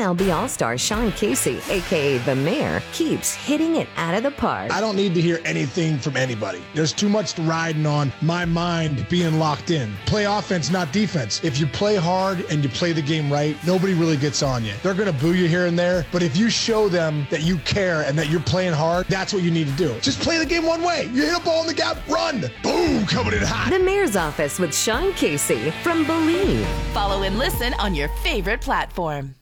MLB All-Star Sean Casey, a.k.a. The Mayor, keeps hitting it out of the park. I don't need to hear anything from anybody. There's too much riding on my mind being locked in. Play offense, not defense. If you play hard and you play the game right, nobody really gets on you. They're going to boo you here and there, but if you show them that you care and that you're playing hard, that's what you need to do. Just play the game one way. You hit a ball in the gap, run. Boom, coming in hot. The Mayor's Office with Sean Casey from Believe. Follow and listen on your favorite platform.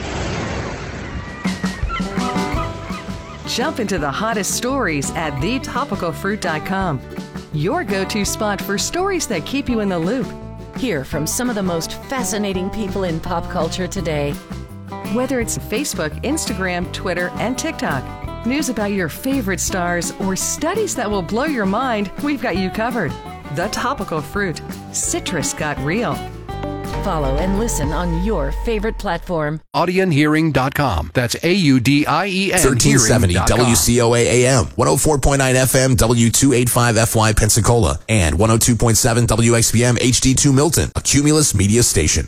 Jump into the hottest stories at thetopicalfruit.com. Your go-to spot for stories that keep you in the loop. Hear from some of the most fascinating people in pop culture today. Whether it's Facebook, Instagram, Twitter, and TikTok, news about your favorite stars, or studies that will blow your mind, we've got you covered. The Topical Fruit. Citrus got real. Follow and listen on your favorite platform. AudienHearing.com. That's AUDIEN. 1370 WCOA AM, 104.9 FM, W285 FY Pensacola, and 102.7 WXPM HD2 Milton, a Cumulus media station.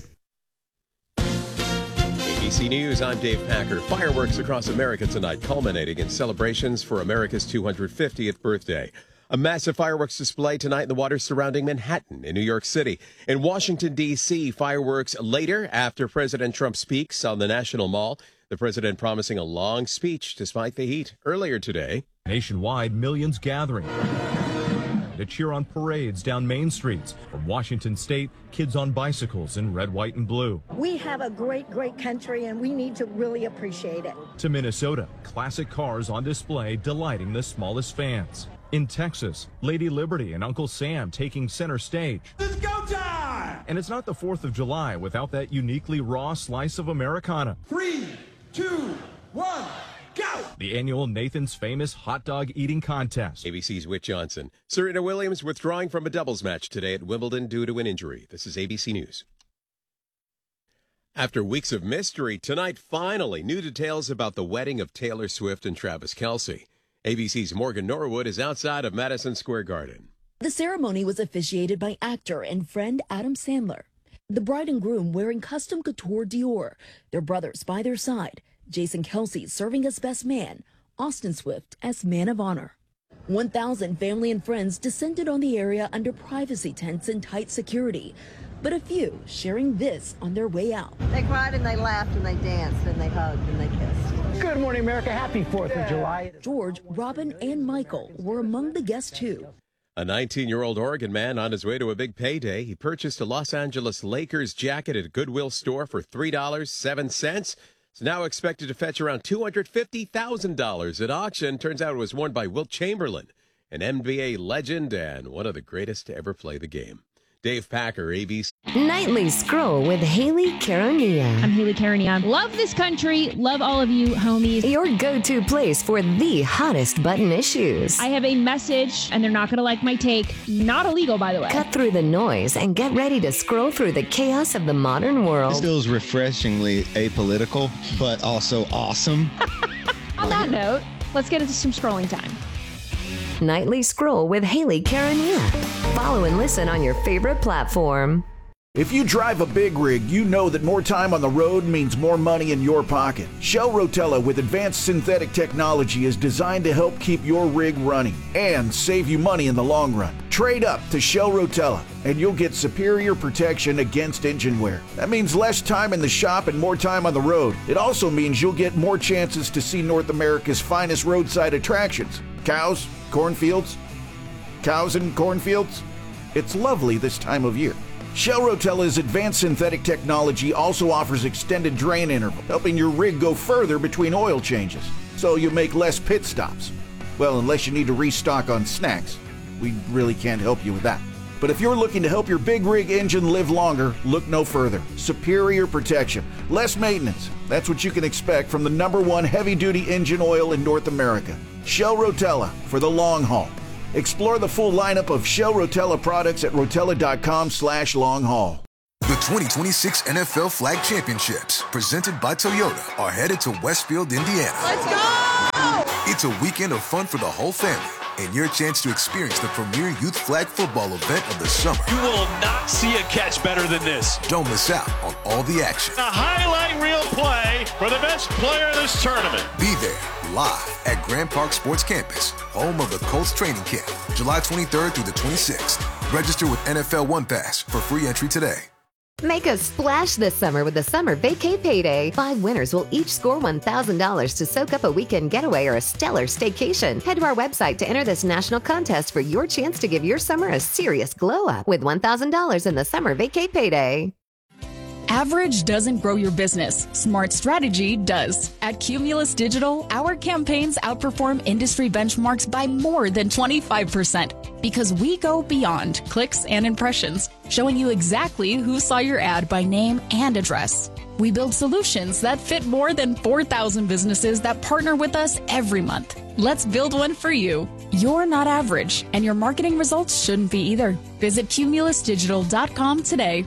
ABC News, I'm Dave Packer. Fireworks across America tonight, culminating in celebrations for America's 250th birthday. A massive fireworks display tonight in the waters surrounding Manhattan in New York City. In Washington, D.C., fireworks later after President Trump speaks on the National Mall. The president promising a long speech despite the heat. Earlier today, nationwide, millions gathering to cheer on parades down main streets. From Washington State, kids on bicycles in red, white, and blue. We have a great, great country, and we need to really appreciate it. To Minnesota, classic cars on display delighting the smallest fans. In Texas, Lady Liberty and Uncle Sam taking center stage. It's go time! And it's not the 4th of July without that uniquely raw slice of Americana. 3, 2, 1, go! The annual Nathan's Famous Hot Dog Eating Contest. ABC's Whit Johnson. Serena Williams withdrawing from a doubles match today at Wimbledon due to an injury. This is ABC News. After weeks of mystery, tonight finally new details about the wedding of Taylor Swift and Travis Kelce. ABC's Morgan Norwood is outside of Madison Square Garden. The ceremony was officiated by actor and friend Adam Sandler. The bride and groom wearing custom couture Dior, their brothers by their side, Jason Kelce serving as best man, Austin Swift as man of honor. 1,000 family and friends descended on the area under privacy tents and tight security, but a few sharing this on their way out. They cried and they laughed and they danced and they hugged and they kissed. Good morning, America. Happy 4th of July. George, Robin, and Michael were among the guests, too. A 19-year-old Oregon man on his way to a big payday. He purchased a Los Angeles Lakers jacket at a Goodwill store for $3.07. It's now expected to fetch around $250,000 at auction. Turns out it was worn by Wilt Chamberlain, an NBA legend and one of the greatest to ever play the game. Dave Packer, ABC. Nightly Scroll with Haley Caronia. I'm Haley Caronia. Love this country. Love all of you, homies. Your go-to place for the hottest button issues. I have a message, and they're not going to like my take. Not illegal, by the way. Cut through the noise and get ready to scroll through the chaos of the modern world. This feels refreshingly apolitical, but also awesome. On that note, let's get into some scrolling time. Nightly Scroll with Haley Caronia. Follow and listen on your favorite platform. If you drive a big rig, you know that more time on the road means more money in your pocket. Shell Rotella with advanced synthetic technology is designed to help keep your rig running and save you money in the long run. Trade up to Shell Rotella and you'll get superior protection against engine wear. That means less time in the shop and more time on the road. It also means you'll get more chances to see North America's finest roadside attractions. Cows, cornfields, cows and cornfields. It's lovely this time of year. Shell Rotella's advanced synthetic technology also offers extended drain interval, helping your rig go further between oil changes, so you make less pit stops. Well, unless you need to restock on snacks. We really can't help you with that. But if you're looking to help your big rig engine live longer, look no further. Superior protection, less maintenance. That's what you can expect from the #1 heavy-duty engine oil in North America. Shell Rotella for the long haul. Explore the full lineup of Shell Rotella products at rotella.com/long-haul. The 2026 NFL Flag Championships, presented by Toyota, are headed to Westfield, Indiana. Let's go! It's a weekend of fun for the whole family, and your chance to experience the premier youth flag football event of the summer. You will not see a catch better than this. Don't miss out on all the action. A highlight reel play for the best player of this tournament. Be there live at Grand Park Sports Campus, home of the Colts training camp, July 23rd through the 26th. Register with NFL One Pass for free entry today. Make a splash this summer with the Summer Vacay Payday. 5 winners will each score $1,000 to soak up a weekend getaway or a stellar staycation. Head to our website to enter this national contest for your chance to give your summer a serious glow up with $1,000 in the Summer Vacay Payday. Average doesn't grow your business. Smart strategy does. At Cumulus Digital, our campaigns outperform industry benchmarks by more than 25% because we go beyond clicks and impressions, showing you exactly who saw your ad by name and address. We build solutions that fit more than 4,000 businesses that partner with us every month. Let's build one for you. You're not average, and your marketing results shouldn't be either. Visit cumulusdigital.com today.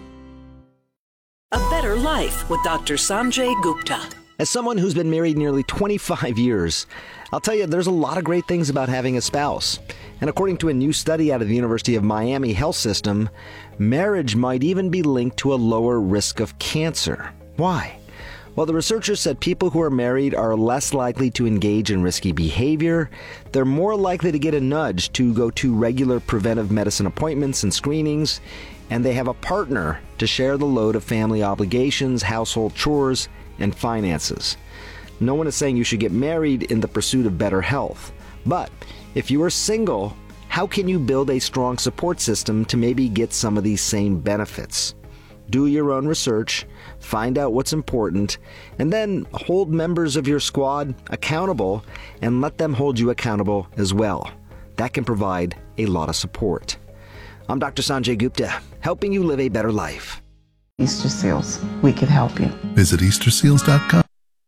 A Better Life with Dr. Sanjay Gupta. As someone who's been married nearly 25 years, I'll tell you there's a lot of great things about having a spouse. And according to a new study out of the University of Miami Health System, marriage might even be linked to a lower risk of cancer. Why? Well, the researchers said people who are married are less likely to engage in risky behavior, they're more likely to get a nudge to go to regular preventive medicine appointments and screenings, and they have a partner to share the load of family obligations, household chores, and finances. No one is saying you should get married in the pursuit of better health. But if you are single, how can you build a strong support system to maybe get some of these same benefits? Do your own research, find out what's important, and then hold members of your squad accountable and let them hold you accountable as well. That can provide a lot of support. I'm Dr. Sanjay Gupta, helping you live a better life. Easter Seals, we can help you. Visit easterseals.com.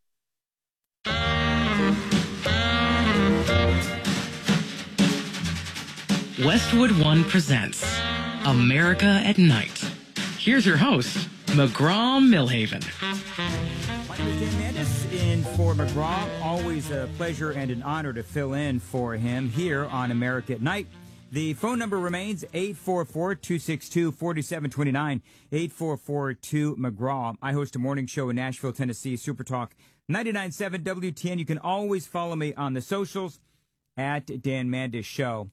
Westwood One presents America at Night. Here's your host, McGraw Millhaven. My name is Dan Mandis in for McGraw. Always a pleasure and an honor to fill in for him here on America at Night. The phone number remains 844-262-4729, 844-2-McGraw. I host a morning show in Nashville, Tennessee, Super Talk 99.7 WTN. You can always follow me on the socials at Dan Mandis Show.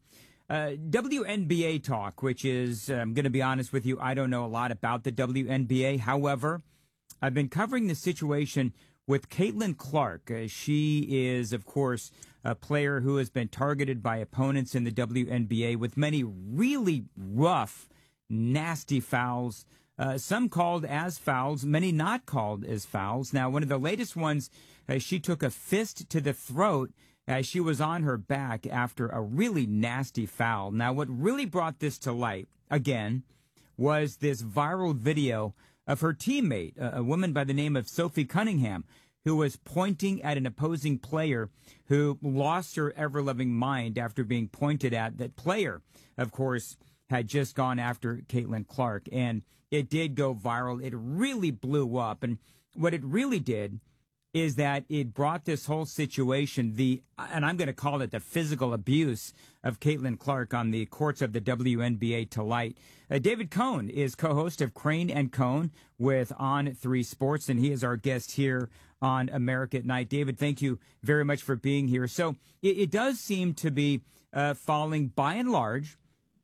WNBA talk, which is, I'm going to be honest with you, I don't know a lot about the WNBA. However, I've been covering the situation with Caitlin Clark. She is, of course, a player who has been targeted by opponents in the WNBA with many really rough, nasty fouls, some called as fouls, many not called as fouls. Now, one of the latest ones, she took a fist to the throat as she was on her back after a really nasty foul. Now, what really brought this to light, again, was this viral video of her teammate, a woman by the name of Sophie Cunningham, who was pointing at an opposing player who lost her ever-loving mind after being pointed at. That player, of course, had just gone after Caitlin Clark, and it did go viral. It really blew up, and what it really did is that it brought this whole situation, and I'm going to call it the physical abuse of Caitlin Clark on the courts of the WNBA to light. David Cohn is co-host of Crane and Cohn with On3 Sports, and he is our guest here on America at Night. David, thank you very much for being here. So it does seem to be falling by and large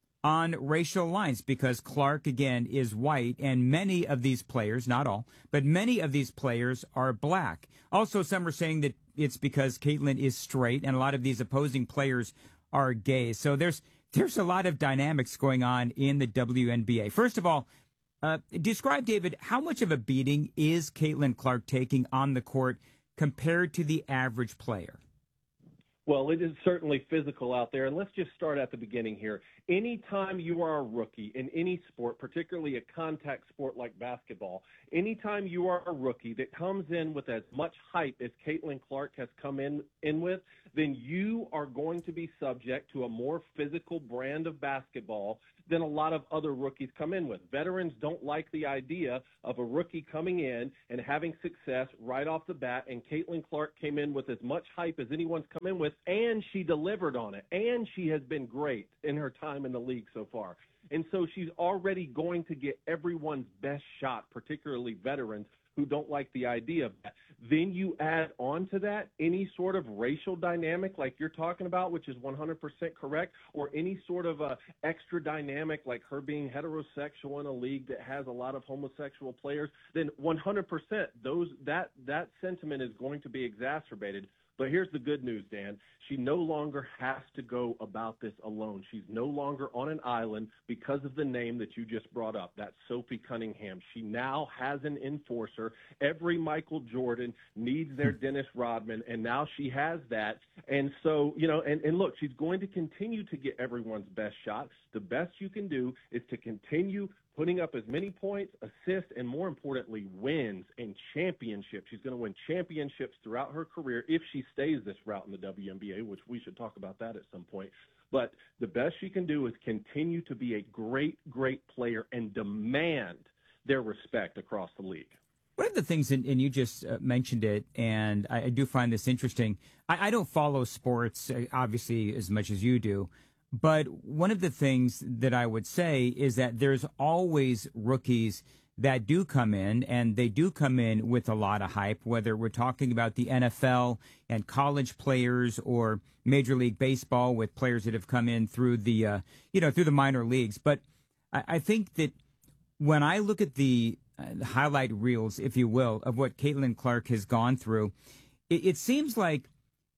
on racial lines because Clark, again, is white, and many of these players, not all, but many of these players are black. Also, some are saying that it's because Caitlin is straight, and a lot of these opposing players are gay. So there's a lot of dynamics going on in the WNBA. First of all, describe, David, how much of a beating is Caitlin Clark taking on the court compared to the average player? Well, it is certainly physical out there. And let's just start at the beginning here. Anytime you are a rookie in any sport, particularly a contact sport like basketball, anytime you are a rookie that comes in with as much hype as Caitlin Clark has come in with, then you are going to be subject to a more physical brand of basketball than a lot of other rookies come in with. Veterans don't like the idea of a rookie coming in and having success right off the bat, and Caitlin Clark came in with as much hype as anyone's come in with, and she delivered on it, and she has been great in her time in the league so far. And so she's already going to get everyone's best shot, particularly veterans who don't like the idea of that. Then you add on to that any sort of racial dynamic like you're talking about, which is 100% correct, or any sort of extra dynamic like her being heterosexual in a league that has a lot of homosexual players, then 100% that sentiment is going to be exacerbated. But here's the good news, Dan. She no longer has to go about this alone. She's no longer on an island because of the name that you just brought up. That's Sophie Cunningham. She now has an enforcer. Every Michael Jordan needs their Dennis Rodman, and now she has that. And so, and look, she's going to continue to get everyone's best shot. The best you can do is to continue putting up as many points, assists, and more importantly, wins and championships. She's going to win championships throughout her career if she stays this route in the WNBA, which we should talk about that at some point. But the best she can do is continue to be a great, great player and demand their respect across the league. One of the things, and you just mentioned it, and I do find this interesting. I don't follow sports, obviously, as much as you do. But one of the things that I would say is that there's always rookies that do come in, and they do come in with a lot of hype, whether we're talking about the NFL and college players or Major League Baseball with players that have come in through the, through the minor leagues. But I think that when I look at the highlight reels, if you will, of what Caitlin Clark has gone through, it seems like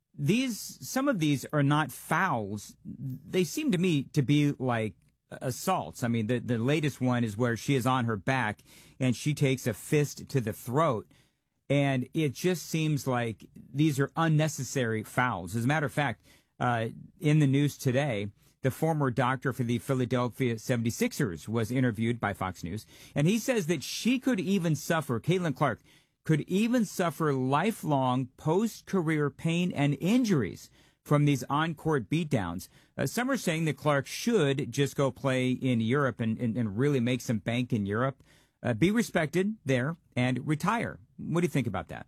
some of these are not fouls. They seem to me to be like assaults. I mean, the latest one is where she is on her back and she takes a fist to the throat. And it just seems like these are unnecessary fouls. As a matter of fact, in the news today, the former doctor for the Philadelphia 76ers was interviewed by Fox News. And he says that Caitlin Clark could even suffer lifelong post-career pain and injuries from these on-court beatdowns. Some are saying that Clark should just go play in Europe and really make some bank in Europe, be respected there, and retire. What do you think about that?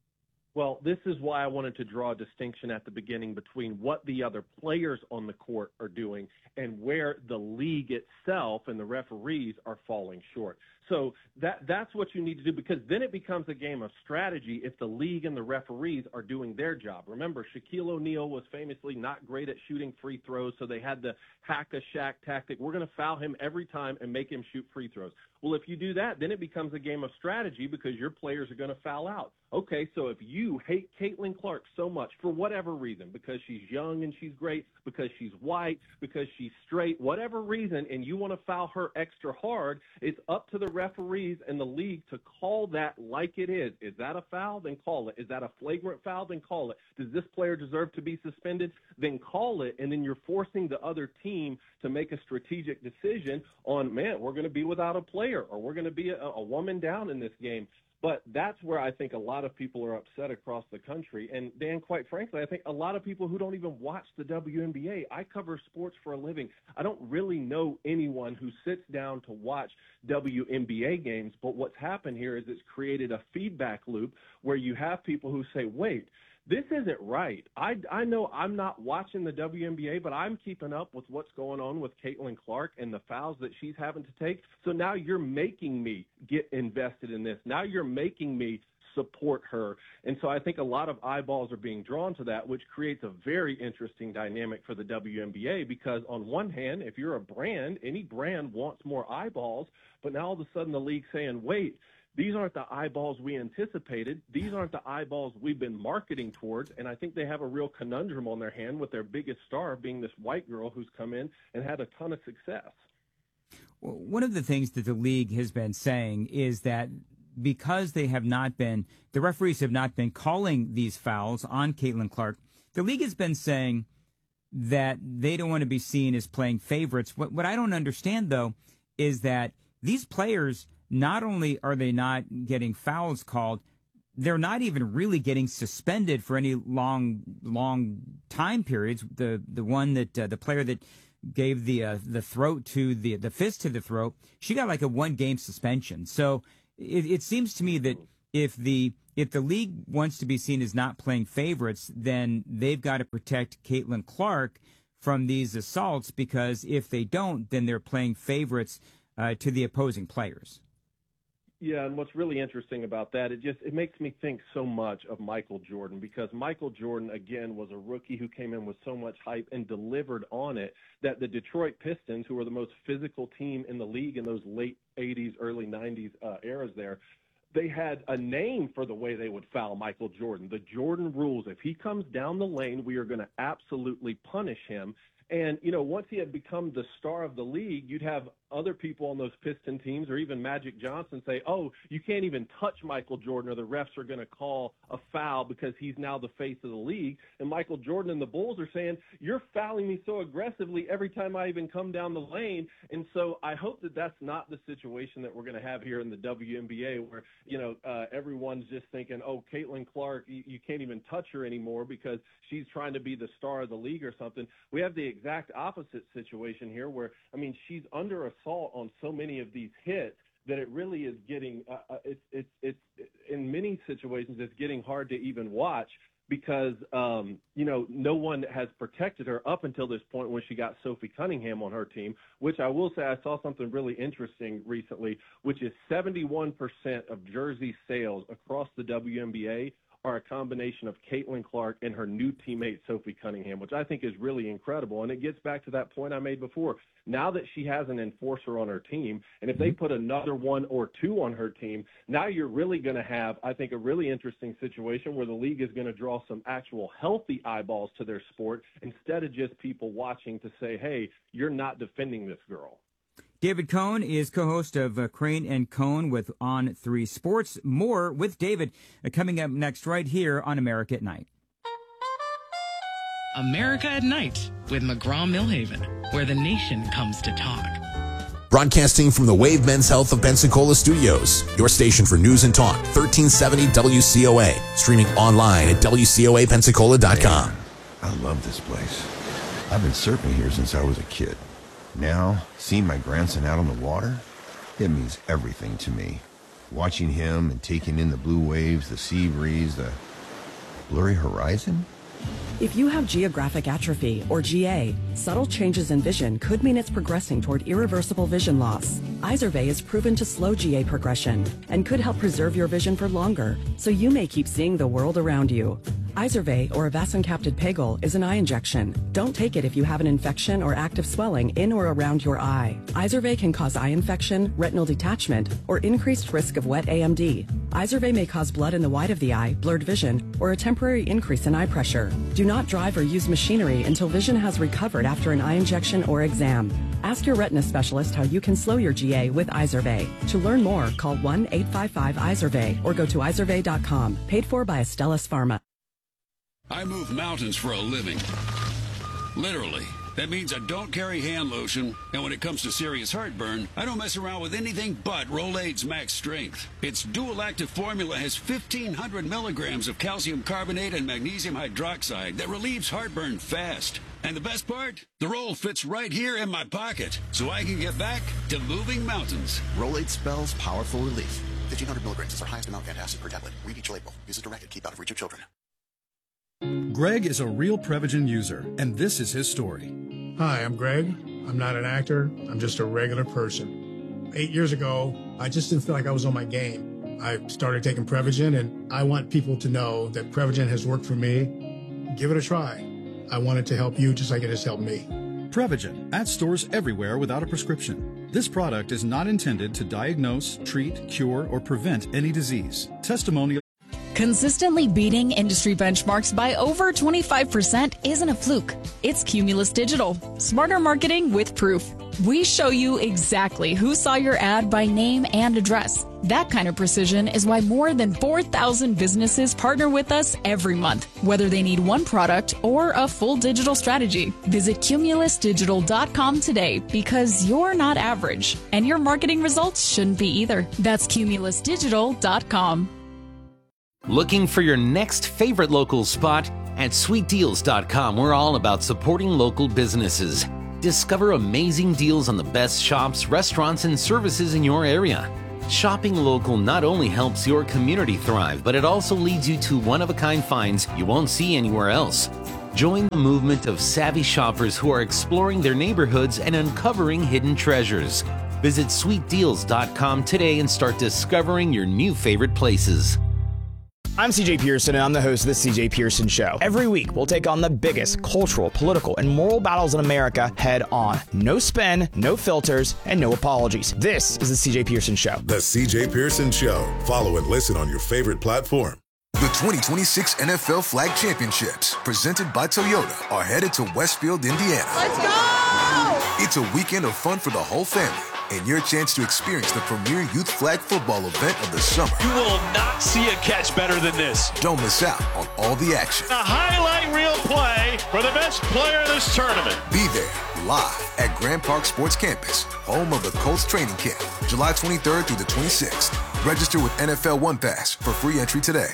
Well, this is why I wanted to draw a distinction at the beginning between what the other players on the court are doing and where the league itself and the referees are falling short. So that's what you need to do, because then it becomes a game of strategy if the league and the referees are doing their job. Remember, Shaquille O'Neal was famously not great at shooting free throws, so they had the hack-a-Shaq tactic. We're going to foul him every time and make him shoot free throws. Well, if you do that, then it becomes a game of strategy because your players are going to foul out. Okay, so if you hate Caitlin Clark so much for whatever reason, because she's young and she's great, because she's white, because she's straight, whatever reason, and you want to foul her extra hard, it's up to the referees and the league to call that like it is. Is that a foul? Then call it. Is that a flagrant foul? Then call it. Does this player deserve to be suspended? Then call it, and then you're forcing the other team to make a strategic decision on, man, we're going to be without a player, or we're going to be a woman down in this game. But that's where I think a lot of people are upset across the country. And, Dan, quite frankly, I think a lot of people who don't even watch the WNBA. I cover sports for a living. I don't really know anyone who sits down to watch WNBA games. But what's happened here is it's created a feedback loop where you have people who say, wait, this isn't right. I know I'm not watching the WNBA, but I'm keeping up with what's going on with Caitlin Clark and the fouls that she's having to take. So now you're making me get invested in this. Now you're making me support her. And so I think a lot of eyeballs are being drawn to that, which creates a very interesting dynamic for the WNBA, because on one hand, if you're a brand, any brand wants more eyeballs, but now all of a sudden the league's saying, wait, these aren't the eyeballs we anticipated. These aren't the eyeballs we've been marketing towards. And I think they have a real conundrum on their hand with their biggest star being this white girl who's come in and had a ton of success. Well, one of the things that the league has been saying is that because the referees have not been calling these fouls on Caitlin Clark, the league has been saying that they don't want to be seen as playing favorites. What I don't understand, though, is that these players, not only are they not getting fouls called, they're not even really getting suspended for any long time periods. The one that the player that gave the throat to the fist to the throat, she got like a 1-game suspension. So it seems to me that if the league wants to be seen as not playing favorites, then they've got to protect Caitlin Clark from these assaults, because if they don't, then they're playing favorites to the opposing players. Yeah, and what's really interesting about that, it makes me think so much of Michael Jordan, because Michael Jordan, again, was a rookie who came in with so much hype and delivered on it that the Detroit Pistons, who were the most physical team in the league in those late 80s, early 90s eras there, they had a name for the way they would foul Michael Jordan. The Jordan rules. If he comes down the lane, we are going to absolutely punish him. And, once he had become the star of the league, you'd have other people on those Piston teams, or even Magic Johnson, say, oh, you can't even touch Michael Jordan, or the refs are going to call a foul because he's now the face of the league. And Michael Jordan and the Bulls are saying, you're fouling me so aggressively every time I even come down the lane. And so I hope that that's not the situation that we're going to have here in the WNBA, where, everyone's just thinking, oh, Caitlin Clark, you can't even touch her anymore because she's trying to be the star of the league or something. We have the exact opposite situation here where, she's under assault on so many of these hits that it really is getting it's in many situations it's getting hard to even watch, because no one has protected her up until this point when she got Sophie Cunningham on her team, which I will say I saw something really interesting recently, which is 71% of jersey sales across the WNBA are a combination of Caitlin Clark and her new teammate Sophie Cunningham, which I think is really incredible. And it gets back to that point I made before. Now that she has an enforcer on her team, and if they put another 1 or 2 on her team, now you're really going to have, I think, a really interesting situation where the league is going to draw some actual healthy eyeballs to their sport instead of just people watching to say, hey, you're not defending this girl. David Cohn is co-host of Crane and Cohn with On 3 Sports. More with David coming up next right here on America at Night. America at Night with McGraw-Millhaven, where the nation comes to talk. Broadcasting from the Wave Men's Health of Pensacola studios, your station for news and talk, 1370 WCOA. Streaming online at WCOAPensacola.com. I love this place. I've been surfing here since I was a kid. Now, seeing my grandson out on the water, it means everything to me. Watching him and taking in the blue waves, the sea breeze, the blurry horizon. If you have geographic atrophy, or GA, subtle changes in vision could mean it's progressing toward irreversible vision loss. Izervay is proven to slow GA progression and could help preserve your vision for longer, so you may keep seeing the world around you. Izervay, or avacincaptad pegol, is an eye injection. Don't take it if you have an infection or active swelling in or around your eye. Izervay can cause eye infection, retinal detachment, or increased risk of wet AMD. Izervay may cause blood in the white of the eye, blurred vision, or a temporary increase in eye pressure. Do not drive or use machinery until vision has recovered after an eye injection or exam. Ask your retina specialist how you can slow your GA with Izervay. To learn more, call 1-855-IZERVAY or go to izervay.com. Paid for by Astellas Pharma. I move mountains for a living. Literally. That means I don't carry hand lotion, and when it comes to serious heartburn, I don't mess around with anything but Rolaids Max Strength. Its dual active formula has 1,500 milligrams of calcium carbonate and magnesium hydroxide that relieves heartburn fast. And the best part? The roll fits right here in my pocket, so I can get back to moving mountains. Rolaids spells powerful relief. 1,500 milligrams is our highest amount of antacid per tablet. Read each label. Use as directed. Keep out of reach of children. Greg is a real Prevagen user, and this is his story. Hi, I'm Greg. I'm not an actor. I'm just a regular person. 8 years ago, I just didn't feel like I was on my game. I started taking Prevagen, and I want people to know that Prevagen has worked for me. Give it a try. I want it to help you just like it has helped me. Prevagen, at stores everywhere without a prescription. This product is not intended to diagnose, treat, cure, or prevent any disease. Testimonial. Consistently beating industry benchmarks by over 25% isn't a fluke. It's Cumulus Digital. Smarter marketing with proof. We show you exactly who saw your ad by name and address. That kind of precision is why more than 4,000 businesses partner with us every month, whether they need one product or a full digital strategy. Visit cumulusdigital.com today, because you're not average, and your marketing results shouldn't be either. That's cumulusdigital.com. Looking for your next favorite local spot? At sweetdeals.com, we're all about supporting local businesses. Discover amazing deals on the best shops, restaurants, and services in your area. Shopping local not only helps your community thrive, but it also leads you to one-of-a-kind finds you won't see anywhere else. Join the movement of savvy shoppers who are exploring their neighborhoods and uncovering hidden treasures. Visit sweetdeals.com today and start discovering your new favorite places. I'm CJ Pearson, and I'm the host of The CJ Pearson Show. Every week, we'll take on the biggest cultural, political, and moral battles in America head on. No spin, no filters, and no apologies. This is The CJ Pearson Show. The CJ Pearson Show. Follow and listen on your favorite platform. The 2026 NFL Flag Championships, presented by Toyota, are headed to Westfield, Indiana. Let's go! It's a weekend of fun for the whole family, and your chance to experience the premier youth flag football event of the summer. You will not see a catch better than this. Don't miss out on all the action. A highlight reel play for the best player in this tournament. Be there, live at Grand Park Sports Campus, home of the Colts training camp, July 23rd through the 26th. Register with NFL One Pass for free entry today.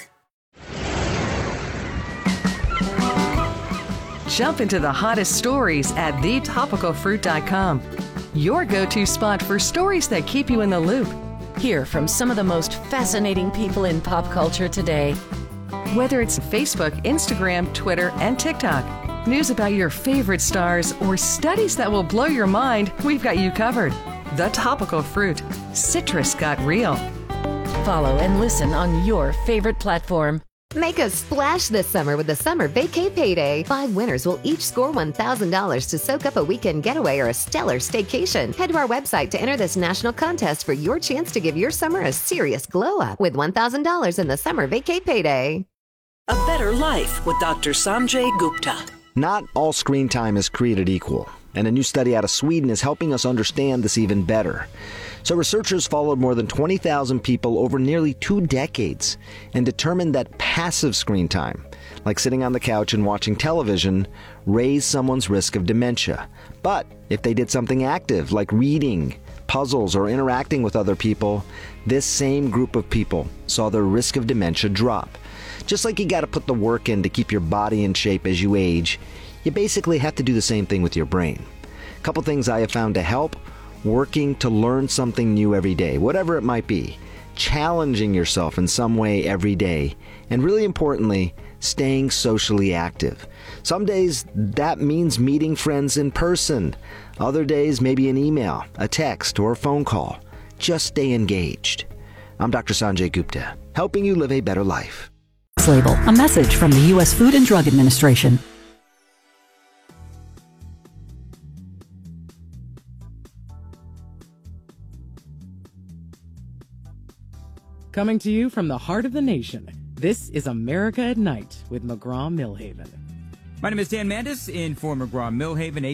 Jump into the hottest stories at thetopicalfruit.com. Your go-to spot for stories that keep you in the loop. Hear from some of the most fascinating people in pop culture today. Whether it's Facebook, Instagram, Twitter, and TikTok, news about your favorite stars, or studies that will blow your mind, we've got you covered. The Topical Fruit. Citrus got real. Follow and listen on your favorite platform. Make a splash this summer with the Summer Vacay Payday. 5 winners will each score $1,000 to soak up a weekend getaway or a stellar staycation. Head to our website to enter this national contest for your chance to give your summer a serious glow up with $1,000 in the Summer Vacay Payday. A better life with Dr. Sanjay Gupta. Not all screen time is created equal, and a new study out of Sweden is helping us understand this even better. So researchers followed more than 20,000 people over nearly 2 decades and determined that passive screen time, like sitting on the couch and watching television, raised someone's risk of dementia. But if they did something active, like reading, puzzles, or interacting with other people, this same group of people saw their risk of dementia drop. Just like you got to put the work in to keep your body in shape as you age, you basically have to do the same thing with your brain. A couple things I have found to help: working to learn something new every day, whatever it might be, challenging yourself in some way every day, and really importantly, staying socially active. Some days that means meeting friends in person. Other days, maybe an email, a text, or a phone call. Just stay engaged. I'm Dr. Sanjay Gupta, helping you live a better life. Label, a message from the U.S. Food and Drug Administration. Coming to you from the heart of the nation, this is America at Night with McGraw-Milhaven. My name is Dan Mandis in for McGraw-Milhaven,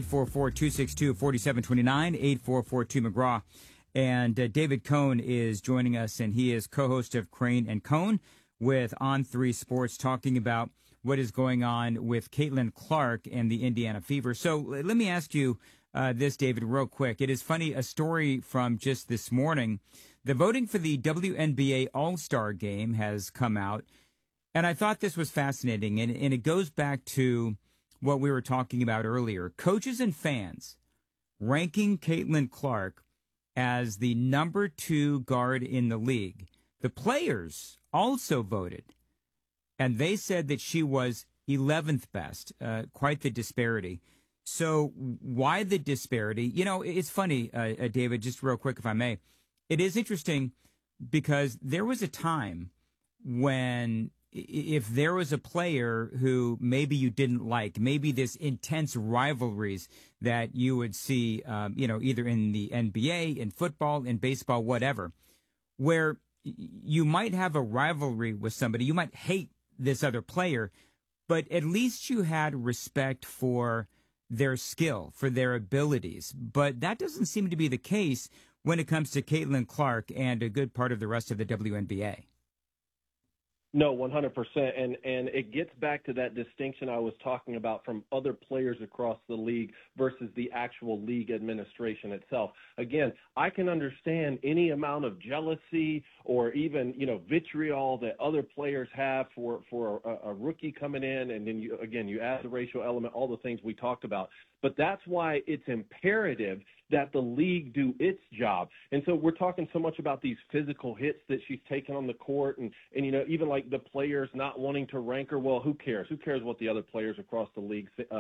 844-262-4729, 8442-McGraw. And David Cohn is joining us, and he is co-host of Crane and Cohn with On3 Sports, talking about what is going on with Caitlin Clark and the Indiana Fever. So let me ask you this, David, real quick. It is funny, a story from just this morning. The voting for the WNBA All-Star Game has come out, and I thought this was fascinating, and it goes back to what we were talking about earlier. Coaches and fans ranking Caitlin Clark as the number 2 guard in the league. The players also voted, and they said that she was 11th best. Quite the disparity. So why the disparity? You know, it's funny, David, just real quick, if I may. It is interesting because there was a time when if there was a player who maybe you didn't like, maybe this intense rivalries that you would see, either in the NBA, in football, in baseball, whatever, where you might have a rivalry with somebody, you might hate this other player, but at least you had respect for their skill, for their abilities. But that doesn't seem to be the case when it comes to Caitlin Clark and a good part of the rest of the WNBA. No, 100%. And it gets back to that distinction I was talking about from other players across the league versus the actual league administration itself. Again, I can understand any amount of jealousy or even, vitriol that other players have for a rookie coming in. And then you add the racial element, all the things we talked about. But that's why it's imperative that the league do its job. And so we're talking so much about these physical hits that she's taken on the court and even like the players not wanting to rank her. Well, who cares? Who cares what the other players across the league